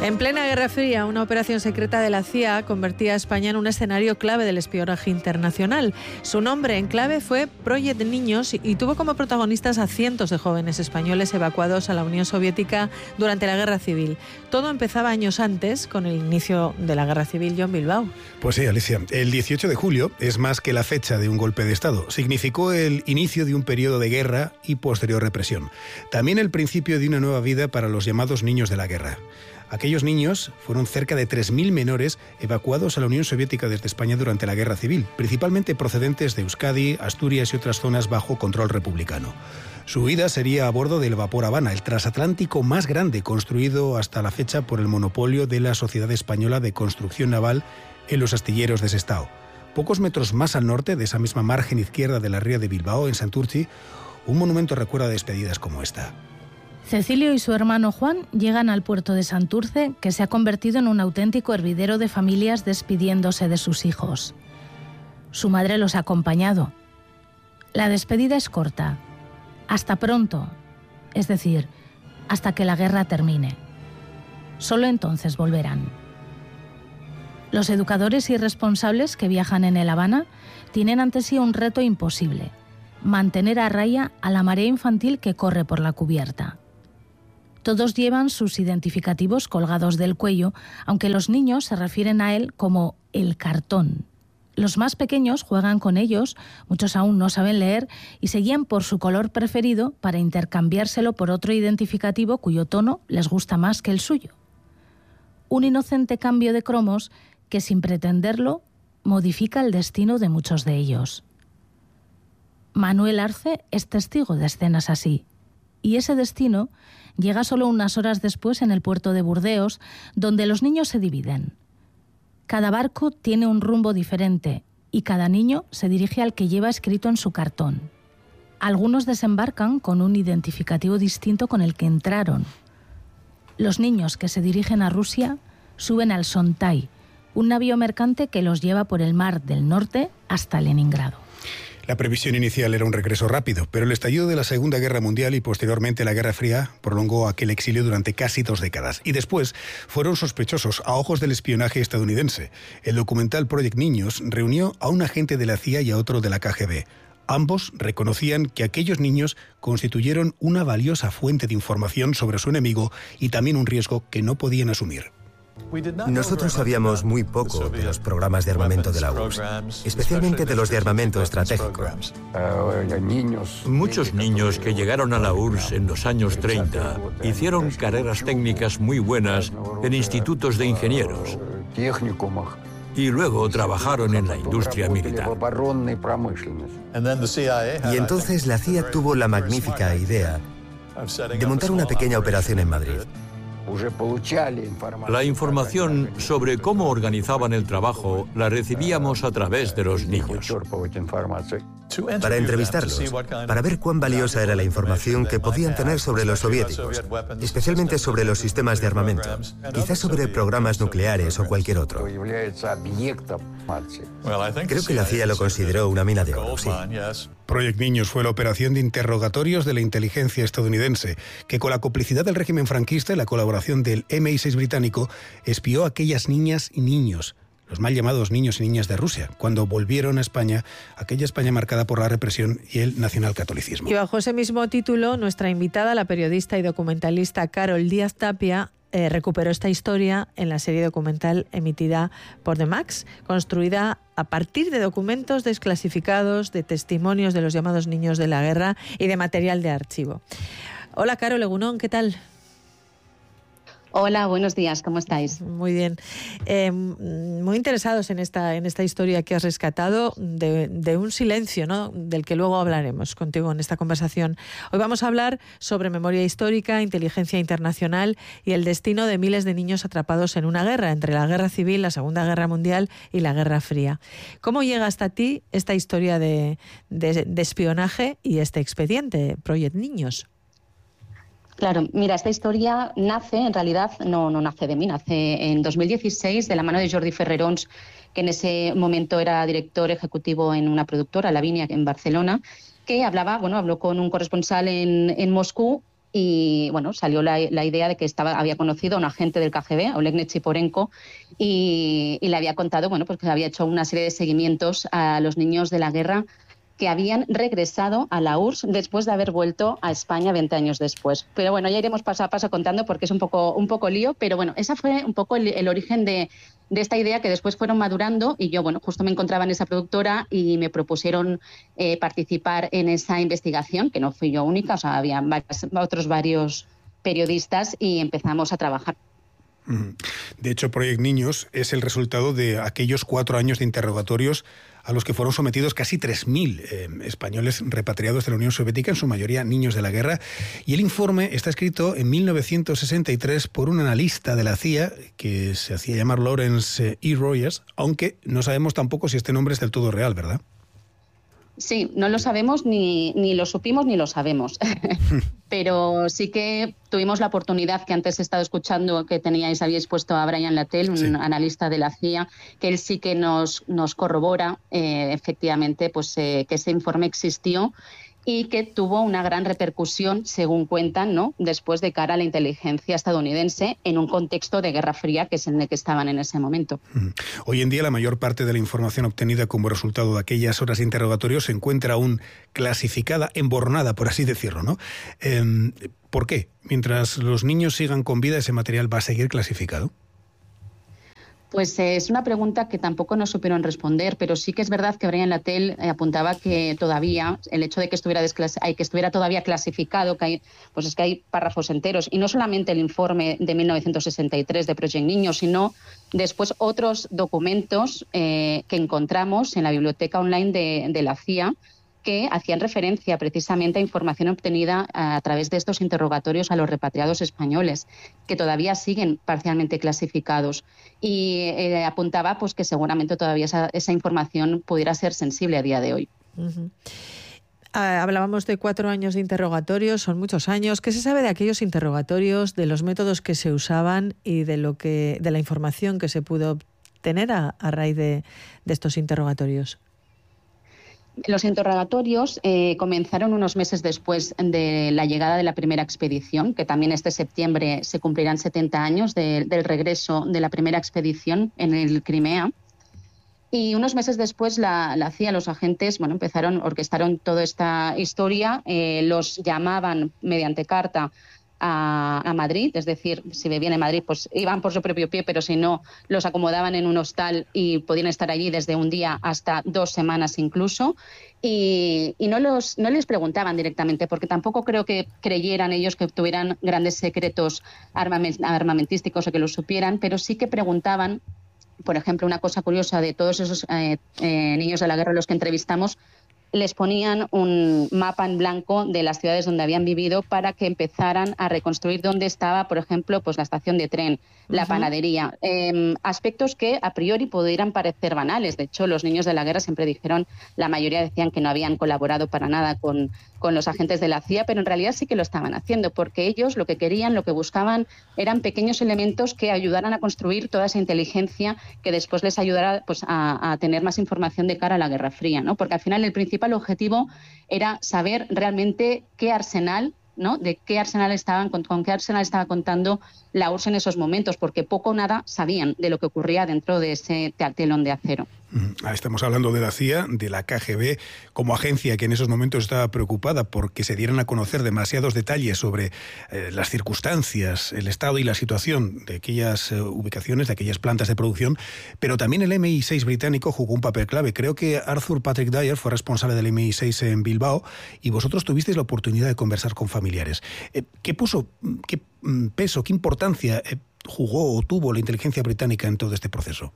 En plena Guerra Fría, una operación secreta de la CIA convertía a España en un escenario clave del espionaje internacional. Su nombre en clave fue Project Niños y tuvo como protagonistas a cientos de jóvenes españoles evacuados a la Unión Soviética durante la Guerra Civil. Todo empezaba años antes, con el inicio de la Guerra Civil, John Bilbao. Pues sí, Alicia, el 18 de julio es más que la fecha de un golpe de Estado. Significó el inicio de un periodo de guerra y posterior represión. También el principio de una nueva vida para los llamados niños de la guerra. Aquellos niños fueron cerca de 3.000 menores evacuados a la Unión Soviética desde España durante la Guerra Civil, principalmente procedentes de Euskadi, Asturias y otras zonas bajo control republicano. Su huida sería a bordo del vapor Habana, el transatlántico más grande construido hasta la fecha por el monopolio de la Sociedad Española de Construcción Naval en los astilleros de Sestao. Pocos metros más al norte, de esa misma margen izquierda de la ría de Bilbao, en Santurtzi, un monumento recuerda despedidas como esta. Cecilio y su hermano Juan llegan al puerto de Santurce, que se ha convertido en un auténtico hervidero de familias despidiéndose de sus hijos. Su madre los ha acompañado. La despedida es corta. Hasta pronto, es decir, hasta que la guerra termine. Solo entonces volverán. Los educadores y responsables que viajan en el Habana tienen ante sí un reto imposible: mantener a raya a la marea infantil que corre por la cubierta. Todos llevan sus identificativos colgados del cuello, aunque los niños se refieren a él como el cartón. Los más pequeños juegan con ellos, muchos aún no saben leer y se guían por su color preferido para intercambiárselo por otro identificativo cuyo tono les gusta más que el suyo. Un inocente cambio de cromos que, sin pretenderlo, modifica el destino de muchos de ellos. Manuel Arce es testigo de escenas así, y ese destino llega solo unas horas después en el puerto de Burdeos, donde los niños se dividen. Cada barco tiene un rumbo diferente y cada niño se dirige al que lleva escrito en su cartón. Algunos desembarcan con un identificativo distinto con el que entraron. Los niños que se dirigen a Rusia suben al Sontai, un navío mercante que los lleva por el mar del norte hasta Leningrado. La previsión inicial era un regreso rápido, pero el estallido de la Segunda Guerra Mundial y posteriormente la Guerra Fría prolongó aquel exilio durante casi 2 décadas. Y después fueron sospechosos a ojos del espionaje estadounidense. El documental Project Niños reunió a un agente de la CIA y a otro de la KGB. Ambos reconocían que aquellos niños constituyeron una valiosa fuente de información sobre su enemigo y también un riesgo que no podían asumir. Nosotros sabíamos muy poco de los programas de armamento de la URSS, especialmente de los de armamento estratégico. Muchos niños que llegaron a la URSS en los años 30 hicieron carreras técnicas muy buenas en institutos de ingenieros y luego trabajaron en la industria militar. Y entonces la CIA tuvo la magnífica idea de montar una pequeña operación en Madrid. La información sobre cómo organizaban el trabajo la recibíamos a través de los niños. Para entrevistarlos, para ver cuán valiosa era la información que podían tener sobre los soviéticos, especialmente sobre los sistemas de armamento, quizás sobre programas nucleares o cualquier otro. Creo que la CIA lo consideró una mina de oro, sí. Project Niños fue la operación de interrogatorios de la inteligencia estadounidense, que con la complicidad del régimen franquista y la colaboración del MI6 británico, espió a aquellas niñas y niños, los mal llamados niños y niñas de Rusia, cuando volvieron a España, aquella España marcada por la represión y el nacionalcatolicismo. Y bajo ese mismo título, nuestra invitada, la periodista y documentalista Carol Díaz Tapia, recuperó esta historia en la serie documental emitida por The Max, construida a partir de documentos desclasificados, de testimonios de los llamados niños de la guerra y de material de archivo. Hola, Carol Egunon, ¿qué tal? Hola, buenos días, ¿cómo estáis? Muy bien. Muy interesados en esta historia que has rescatado de un silencio, ¿no?, del que luego hablaremos contigo en esta conversación. Hoy vamos a hablar sobre memoria histórica, inteligencia internacional y el destino de miles de niños atrapados en una guerra, entre la Guerra Civil, la Segunda Guerra Mundial y la Guerra Fría. ¿Cómo llega hasta ti esta historia de espionaje y este expediente, Project Niños? Claro, mira, esta historia nace, en realidad no nace de mí, nace en 2016 de la mano de Jordi Ferrerons, que en ese momento era director ejecutivo en una productora, Lavinia, en Barcelona, que habló con un corresponsal en Moscú y bueno, salió la idea de que había conocido a un agente del KGB, a Oleg Nechiporenko, y le había contado, bueno, pues que había hecho una serie de seguimientos a los niños de la guerra que habían regresado a la URSS después de haber vuelto a España 20 años después. Pero bueno, ya iremos paso a paso contando porque es un poco lío, pero bueno, esa fue un poco el origen de esta idea que después fueron madurando, y yo, bueno, justo me encontraba en esa productora y me propusieron participar en esa investigación, que no fui yo única, o sea, había otros varios periodistas, y empezamos a trabajar. De hecho, Project Niños es el resultado de aquellos 4 años de interrogatorios a los que fueron sometidos casi 3.000 españoles repatriados de la Unión Soviética, en su mayoría niños de la guerra. Y el informe está escrito en 1963 por un analista de la CIA que se hacía llamar Lawrence E. Rogers, aunque no sabemos tampoco si este nombre es del todo real, ¿verdad? Sí, no lo sabemos, ni lo supimos ni lo sabemos. Pero sí que tuvimos la oportunidad, que antes he estado escuchando que habíais puesto a Brian Lattel, un analista de la CIA, que él sí que nos corrobora efectivamente pues, que ese informe existió y que tuvo una gran repercusión, según cuentan, ¿no?, después de cara a la inteligencia estadounidense en un contexto de Guerra Fría, que es en el que estaban en ese momento. Hoy en día la mayor parte de la información obtenida como resultado de aquellas horas de interrogatorio se encuentra aún clasificada, embornada, por así decirlo, ¿no? ¿Por qué? Mientras los niños sigan con vida, ¿ese material va a seguir clasificado? Pues es una pregunta que tampoco nos supieron responder, pero sí que es verdad que Brian Lattel apuntaba que todavía el hecho de que estuviera todavía clasificado, que hay párrafos enteros, y no solamente el informe de 1963 de Project Niños, sino después otros documentos que encontramos en la biblioteca online de la CIA, que hacían referencia precisamente a información obtenida a través de estos interrogatorios a los repatriados españoles, que todavía siguen parcialmente clasificados. Y apuntaba pues, que seguramente todavía esa información pudiera ser sensible a día de hoy. Hablábamos de 4 años de interrogatorios, son muchos años. ¿Qué se sabe de aquellos interrogatorios, de los métodos que se usaban y de la información que se pudo obtener a raíz de estos interrogatorios? Los interrogatorios comenzaron unos meses después de la llegada de la primera expedición, que también este septiembre se cumplirán 70 años del regreso de la primera expedición en el Crimea. Y unos meses después la CIA, los agentes, orquestaron toda esta historia, los llamaban mediante carta a Madrid, es decir, si vivían en Madrid, pues iban por su propio pie, pero si no, los acomodaban en un hostal y podían estar allí desde un día hasta 2 semanas incluso, y no les preguntaban directamente, porque tampoco creo que creyeran ellos que tuvieran grandes secretos armamentísticos o que los supieran, pero sí que preguntaban. Por ejemplo, una cosa curiosa de todos esos niños de la guerra a los que entrevistamos, les ponían un mapa en blanco de las ciudades donde habían vivido para que empezaran a reconstruir dónde estaba, por ejemplo, pues la estación de tren, la panadería, aspectos que a priori pudieran parecer banales. De hecho, los niños de la guerra siempre dijeron, la mayoría decían que no habían colaborado para nada con los agentes de la CIA, pero en realidad sí que lo estaban haciendo, porque ellos lo que querían, lo que buscaban, eran pequeños elementos que ayudaran a construir toda esa inteligencia que después les ayudara pues, a tener más información de cara a la Guerra Fría, ¿no? Porque al final el principal objetivo era saber realmente qué arsenal, ¿no?, de qué arsenal con qué arsenal estaba contando la URSS en esos momentos, porque poco o nada sabían de lo que ocurría dentro de ese telón de acero. Estamos hablando de la CIA, de la KGB, como agencia que en esos momentos estaba preocupada porque se dieran a conocer demasiados detalles sobre las circunstancias, el estado y la situación de aquellas ubicaciones, de aquellas plantas de producción, pero también el MI6 británico jugó un papel clave. Creo que Arthur Patrick Dyer fue responsable del MI6 en Bilbao y vosotros tuvisteis la oportunidad de conversar con familiares. ¿Qué peso, qué importancia jugó o tuvo la inteligencia británica en todo este proceso?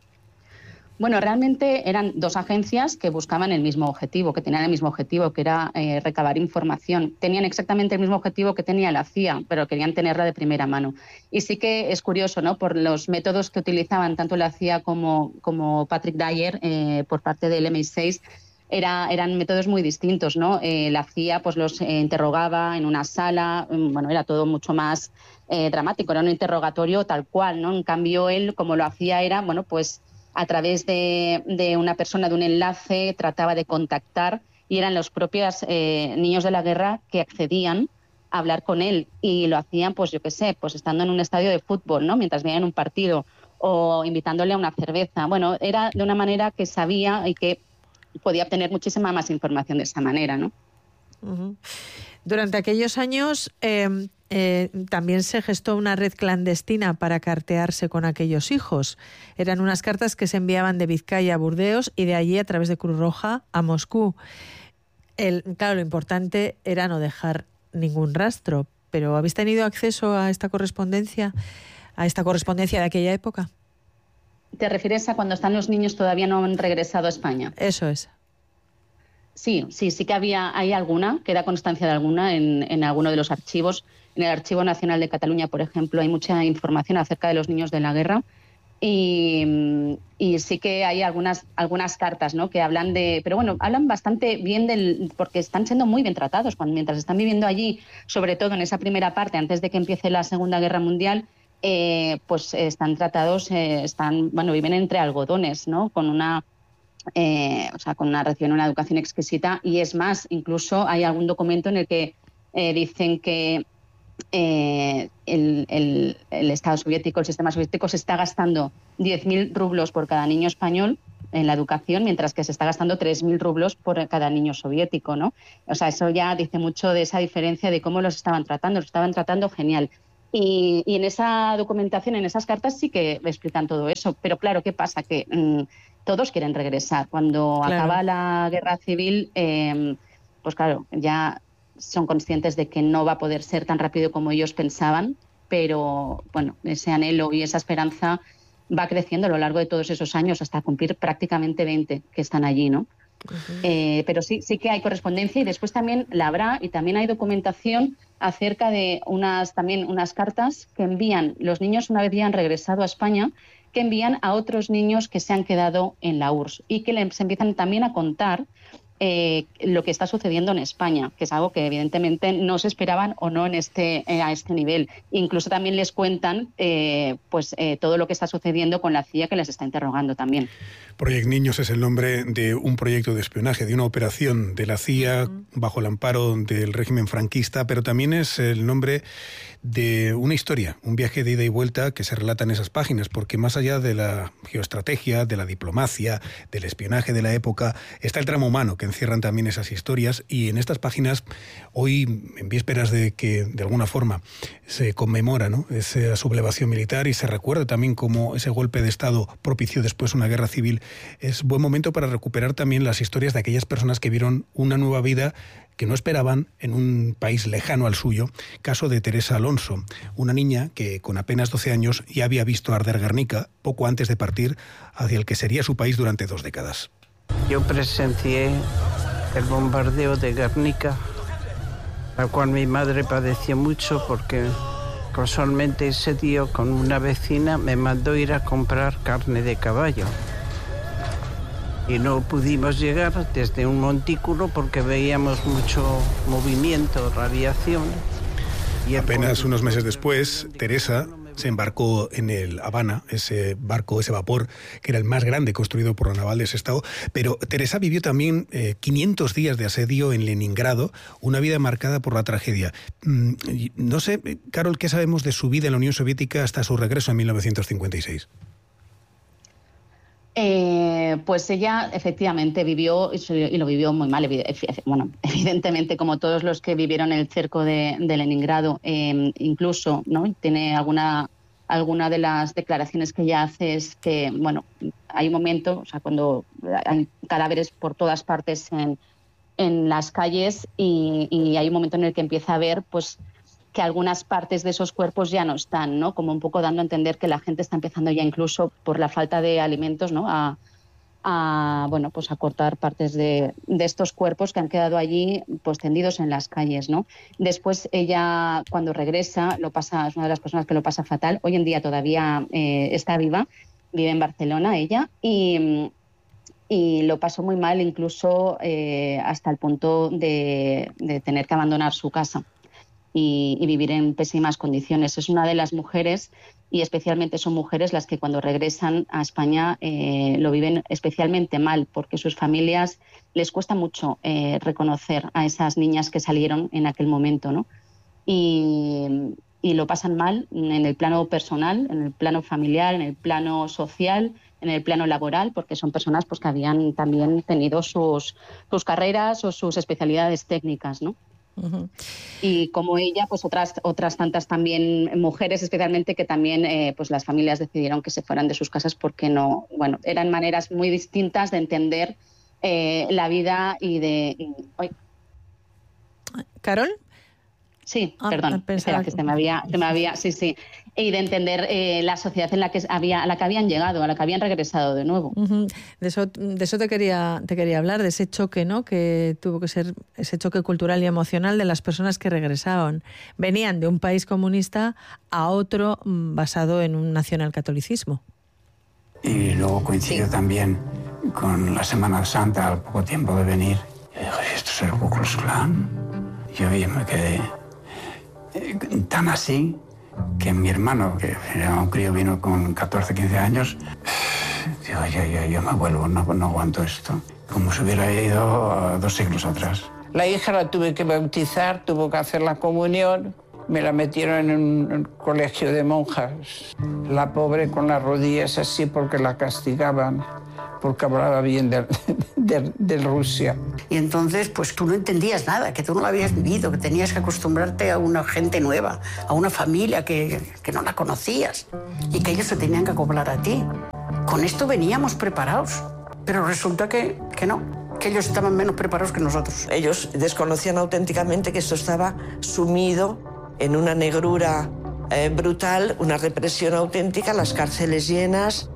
Bueno, realmente eran 2 agencias que buscaban el mismo objetivo, que tenían el mismo objetivo, que era recabar información. Tenían exactamente el mismo objetivo que tenía la CIA, pero querían tenerla de primera mano. Y sí que es curioso, ¿no?, por los métodos que utilizaban tanto la CIA como Patrick Dyer por parte del MI6, eran métodos muy distintos, ¿no? La CIA pues los interrogaba en una sala, era todo mucho más dramático, era un interrogatorio tal cual, ¿no? En cambio, él, como lo hacía, era, pues a través de una persona, de un enlace, trataba de contactar, y eran los propios niños de la guerra que accedían hablar con él, y lo hacían, pues yo qué sé, pues estando en un estadio de fútbol, ¿no? Mientras veían un partido, o invitándole a una cerveza. Bueno, era de una manera que sabía y que podía obtener muchísima más información de esa manera, ¿no? Uh-huh. Durante aquellos años también se gestó una red clandestina para cartearse con aquellos hijos. Eran unas cartas que se enviaban de Vizcaya a Burdeos y de allí a través de Cruz Roja a Moscú. Claro, lo importante era no dejar ningún rastro, pero ¿habéis tenido acceso a esta correspondencia de aquella época? ¿Te refieres a cuando están los niños todavía no han regresado a España? Eso es. Sí que hay alguna, queda constancia de alguna en alguno de los archivos. En el Archivo Nacional de Cataluña, por ejemplo, hay mucha información acerca de los niños de la guerra, y sí que hay algunas cartas, ¿no?, que hablan pero bueno, hablan bastante bien porque están siendo muy bien tratados mientras están viviendo allí, sobre todo en esa primera parte, antes de que empiece la Segunda Guerra Mundial. Pues están tratados, viven entre algodones, ¿no?, reciben una educación exquisita, y es más, incluso hay algún documento en el que dicen que el Estado soviético, el sistema soviético, se está gastando 10.000 rublos por cada niño español en la educación, mientras que se está gastando 3.000 rublos por cada niño soviético, ¿no? O sea, eso ya dice mucho de esa diferencia de cómo los estaban tratando genial. Y en esa documentación, en esas cartas, sí que explican todo eso. Pero claro, ¿qué pasa? Que todos quieren regresar. Cuando acaba la guerra civil, pues claro, ya son conscientes de que no va a poder ser tan rápido como ellos pensaban, pero bueno, ese anhelo y esa esperanza va creciendo a lo largo de todos esos años, hasta cumplir prácticamente 20 que están allí, ¿no? Uh-huh. Pero sí que hay correspondencia, y después también la habrá, y también hay documentación acerca de unas cartas que envían los niños una vez ya han regresado a España, que envían a otros niños que se han quedado en la URSS, y que les empiezan también a contar lo que está sucediendo en España, que es algo que evidentemente no se esperaban, o no a este nivel. Incluso también les cuentan todo lo que está sucediendo con la CIA, que les está interrogando también. Project Niños es el nombre de un proyecto de espionaje, de una operación de la CIA bajo el amparo del régimen franquista, pero también es el nombre de una historia, un viaje de ida y vuelta que se relata en esas páginas, porque más allá de la geoestrategia, de la diplomacia, del espionaje de la época, está el tramo humano que encierran también esas historias. Y en estas páginas, hoy, en vísperas de que de alguna forma se conmemora, ¿no?, esa sublevación militar, y se recuerda también cómo ese golpe de Estado propició después una guerra civil, es buen momento para recuperar también las historias de aquellas personas que vieron una nueva vida que no esperaban en un país lejano al suyo. Caso de Teresa Alonso, una niña que con apenas 12 años ya había visto arder Guernica poco antes de partir hacia el que sería su país durante 2 décadas. Yo presencié el bombardeo de Guernica, al cual mi madre padeció mucho, porque casualmente ese día con una vecina me mandó ir a comprar carne de caballo. Y no pudimos llegar desde un montículo porque veíamos mucho movimiento, radiación. Y apenas unos meses después, Teresa se embarcó en el Habana, ese vapor, que era el más grande construido por la naval de ese estado. Pero Teresa vivió también 500 días de asedio en Leningrado, una vida marcada por la tragedia. No sé, Carol, ¿qué sabemos de su vida en la Unión Soviética hasta su regreso en 1956? Pues ella efectivamente vivió, y lo vivió muy mal, evidentemente, como todos los que vivieron el cerco de Leningrado. Incluso, ¿no?, tiene alguna de las declaraciones que ella hace es que, bueno, hay un momento, o sea, cuando hay cadáveres por todas partes en las calles, y hay un momento en el que empieza a ver, pues, que algunas partes de esos cuerpos ya no están, ¿no? Como un poco dando a entender que la gente está empezando ya, incluso por la falta de alimentos, ¿no?, a cortar partes de estos cuerpos que han quedado allí, pues, tendidos en las calles, ¿no? Después ella, cuando regresa, es una de las personas que lo pasa fatal. Hoy en día todavía está viva, vive en Barcelona ella, y lo pasó muy mal, incluso hasta el punto de tener que abandonar su casa y vivir en pésimas condiciones. Es una de las mujeres, y especialmente son mujeres las que cuando regresan a España lo viven especialmente mal, porque sus familias les cuesta mucho reconocer a esas niñas que salieron en aquel momento, ¿no? y lo pasan mal en el plano personal, en el plano familiar, en el plano social, en el plano laboral, porque son personas pues que habían también tenido sus carreras o sus especialidades técnicas, ¿no? Uh-huh. Y como ella, pues otras tantas también mujeres, especialmente, que también pues las familias decidieron que se fueran de sus casas porque no, bueno, eran maneras muy distintas de entender la vida y de... ¿Carol? Sí, perdón, espera, que se me había, sí, y de entender la sociedad en la que a la que habían llegado, a la que habían regresado de nuevo. Uh-huh. De eso te quería hablar, de ese choque, ¿no? Que tuvo que ser ese choque cultural y emocional de las personas que regresaron. Venían de un país comunista a otro basado en un nacionalcatolicismo. Y luego coincidió también con la Semana Santa, al poco tiempo de venir. Y dije, ¿esto es el Ku Klux Klan? Yo me quedé tan así que mi hermano, que era un crío, vino con 14, 15 años. Digo, yo me vuelvo, no aguanto esto. Como si hubiera ido 2 siglos atrás. La hija la tuve que bautizar, tuvo que hacer la comunión. Me la metieron en un colegio de monjas. La pobre con las rodillas así porque la castigaban, porque hablaba bien de Rusia. Y entonces, pues tú no entendías nada, que tú no lo habías vivido, que tenías que acostumbrarte a una gente nueva, a una familia que no la conocías y que ellos se tenían que acoplar a ti. Con esto veníamos preparados, pero resulta que no, que ellos estaban menos preparados que nosotros. Ellos desconocían auténticamente que esto estaba sumido en una negrura brutal, una represión auténtica, las cárceles llenas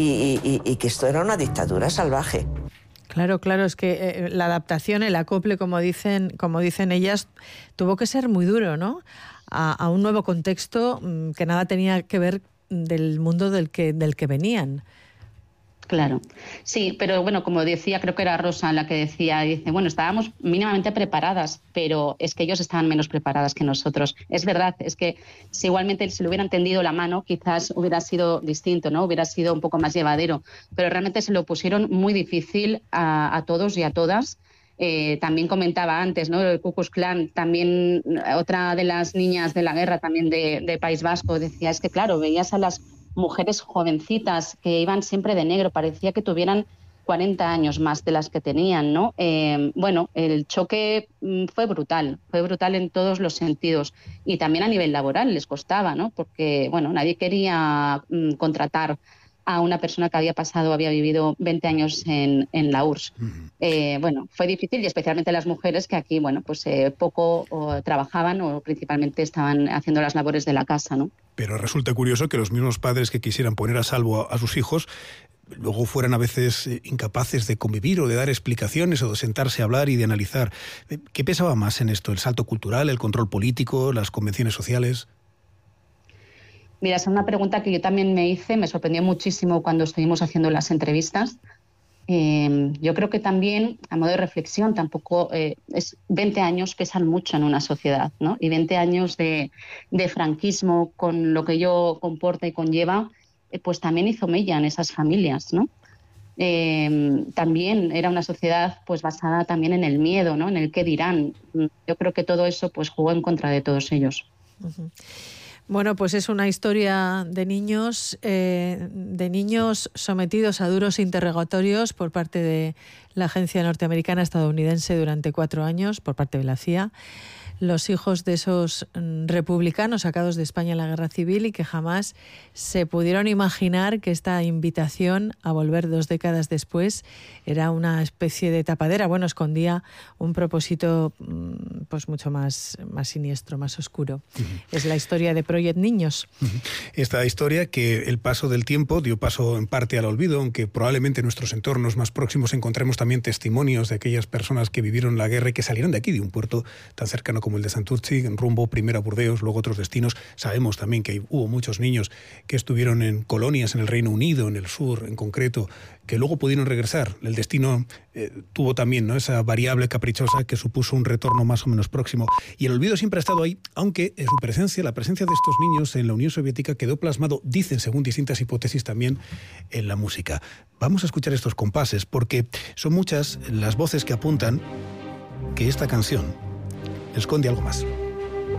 y que esto era una dictadura salvaje. Claro, es que la adaptación, el acople, como dicen ellas, tuvo que ser muy duro, ¿no? A un nuevo contexto que nada tenía que ver del mundo del que venían. Claro, sí, pero bueno, como decía, creo que era Rosa la que decía, dice, bueno, estábamos mínimamente preparadas, pero es que ellos estaban menos preparadas que nosotros. Es verdad, es que si igualmente se le hubieran tendido la mano, quizás hubiera sido distinto, ¿no? Hubiera sido un poco más llevadero, pero realmente se lo pusieron muy difícil a todos y a todas. También comentaba antes, ¿no? El Ku Klux Klan, también otra de las niñas de la guerra, también de País Vasco, decía, es que claro, veías a las mujeres jovencitas que iban siempre de negro, parecía que tuvieran 40 años más de las que tenían, ¿no? Bueno, el choque fue brutal en todos los sentidos y también a nivel laboral les costaba, ¿no? Porque, bueno, nadie quería contratar a una persona que había vivido 20 años en la URSS. Bueno, fue difícil y especialmente las mujeres que aquí, bueno, pues poco trabajaban o principalmente estaban haciendo las labores de la casa, ¿no? Pero resulta curioso que los mismos padres que quisieran poner a salvo a sus hijos luego fueran a veces incapaces de convivir o de dar explicaciones o de sentarse a hablar y de analizar. ¿Qué pesaba más en esto? ¿El salto cultural, el control político, las convenciones sociales? Mira, es una pregunta que yo también me hice, me sorprendió muchísimo cuando estuvimos haciendo las entrevistas. Yo creo que también, a modo de reflexión, tampoco 20 años pesan mucho en una sociedad, ¿no? Y 20 años de franquismo, con lo que ello comporta y conlleva, pues también hizo mella en esas familias, ¿no? También era una sociedad pues basada también en el miedo, ¿no? En el qué dirán. Yo creo que todo eso pues jugó en contra de todos ellos. Uh-huh. Bueno, pues es una historia de niños sometidos a duros interrogatorios por parte de la agencia norteamericana estadounidense durante 4 años, por parte de la CIA. Los hijos de esos republicanos sacados de España en la Guerra Civil y que jamás se pudieron imaginar que esta invitación a volver 2 décadas después era una especie de tapadera. Bueno, escondía un propósito pues mucho más siniestro, más oscuro. Uh-huh. Es la historia de Project Niños. Uh-huh. Esta historia que el paso del tiempo dio paso en parte al olvido, aunque probablemente en nuestros entornos más próximos encontremos también testimonios de aquellas personas que vivieron la guerra y que salieron de aquí, de un puerto tan cercano como el de Santurtzi, en rumbo primero a Burdeos, luego otros destinos. Sabemos también que hubo muchos niños que estuvieron en colonias en el Reino Unido, en el sur en concreto, que luego pudieron regresar. El destino tuvo también, ¿no?, esa variable caprichosa que supuso un retorno más o menos próximo. Y el olvido siempre ha estado ahí, aunque la presencia de estos niños en la Unión Soviética quedó plasmado, dicen según distintas hipótesis, también en la música. Vamos a escuchar estos compases porque son muchas las voces que apuntan que esta canción esconde algo más.